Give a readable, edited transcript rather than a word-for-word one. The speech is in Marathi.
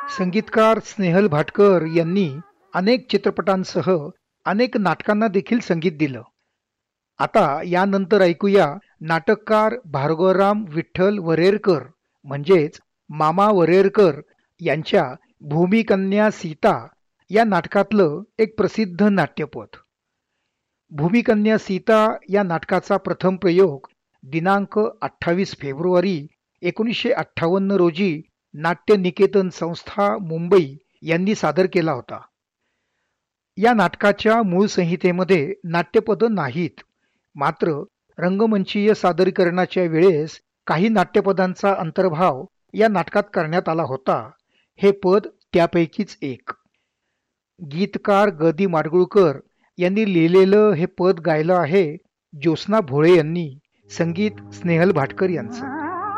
संगीतकार स्नेहल भाटकर यांनी अनेक चित्रपटांसह अनेक नाटकांना देखील संगीत दिलं. आता यानंतर ऐकूया नाटककार भार्गवराम विठ्ठल वरेरकर म्हणजेच मामा वरेरकर यांच्या भूमिकन्या सीता या नाटकातलं एक प्रसिद्ध नाट्यपद. भूमिकन्या सीता या नाटकाचा प्रथम प्रयोग दिनांक 28 फेब्रुवारी 1958 रोजी नाट्य निकेतन संस्था मुंबई यांनी सादर केला होता. या नाटकाच्या मूळ संहितेमध्ये नाट्यपद नाहीत, मात्र रंगमंचीय सादरीकरणाच्या वेळेस काही नाट्यपदांचा अंतर्भाव या नाटकात करण्यात आला होता. हे पद त्यापैकीच एक. गीतकार ग दी माडगुळकर यांनी लिहिलेलं हे पद गायलं आहे ज्योत्स्ना भोळे यांनी. संगीत स्नेहल भाटकर यांचं.